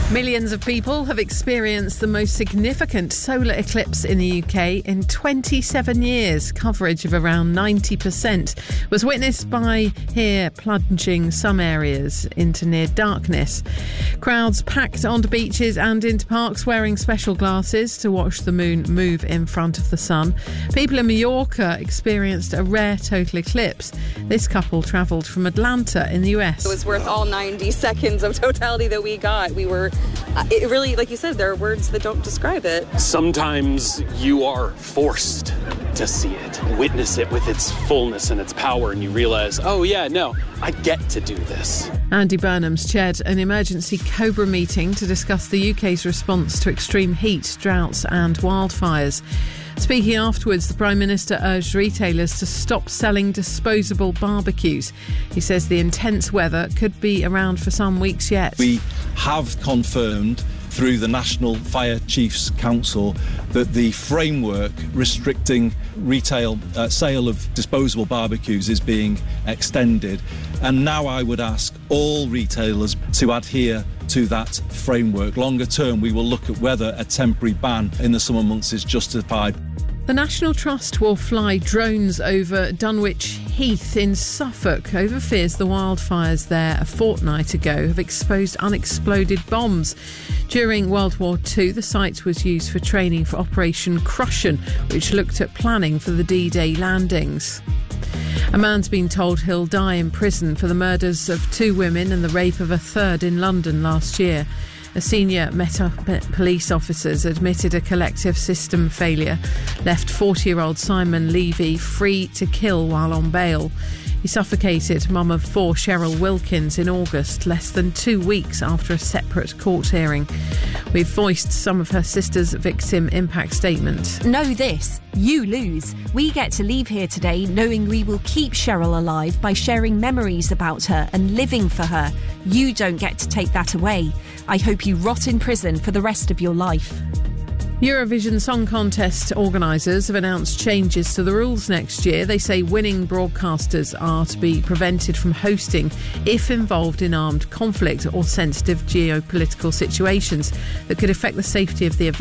Millions of people have experienced the most significant solar eclipse in the UK in 27 years. Coverage of around 90% was witnessed by here, plunging some areas into near darkness. Crowds packed onto beaches and into parks wearing special glasses to watch the moon move in front of the sun. People in Mallorca experienced a rare total eclipse. This couple travelled from Atlanta in the US. It was worth all 90 seconds of totality that we got. It really, like you said, there are words that don't describe it. Sometimes you are forced to see it, witness it with its fullness and its power, and you realise, oh yeah, no, I get to do this. Andy Burnham's chaired an emergency COBRA meeting to discuss the UK's response to extreme heat, droughts and wildfires. Speaking afterwards, the Prime Minister urged retailers to stop selling disposable barbecues. He says the intense weather could be around for some weeks yet. We have confirmed through the National Fire Chiefs Council that the framework restricting retail sale of disposable barbecues is being extended. And now I would ask all retailers to adhere to that framework. Longer term, we will look at whether a temporary ban in the summer months is justified. The National Trust will fly drones over Dunwich Heath in Suffolk over fears the wildfires there a fortnight ago have exposed unexploded bombs. During World War II, the site was used for training for Operation Crucian, which looked at planning for the D-Day landings. A man's been told he'll die in prison for the murders of 2 women and the rape of a third in London last year. A senior Met police officers admitted a collective system failure left 40-year-old Simon Levy free to kill while on bail. He suffocated mum of 4 Cheryl Wilkins in August, less than 2 weeks after a separate court hearing. We've voiced some of her sister's victim impact statement. Know this, you lose. We get to leave here today knowing we will keep Cheryl alive by sharing memories about her and living for her. You don't get to take that away. I hope you rot in prison for the rest of your life. Eurovision Song Contest organisers have announced changes to the rules next year. They say winning broadcasters are to be prevented from hosting if involved in armed conflict or sensitive geopolitical situations that could affect the safety of the event.